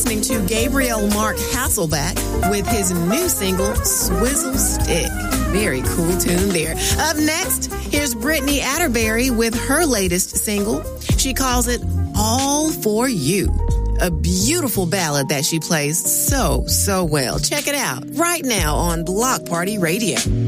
listening to Gabriel Mark Hasselback with his new single, Swizzle Stick. Very cool tune there. Up next, here's Brittany Atterbury with her latest single. She calls it All For You. A beautiful ballad that she plays so well. Check it out right now on Block Party Radio.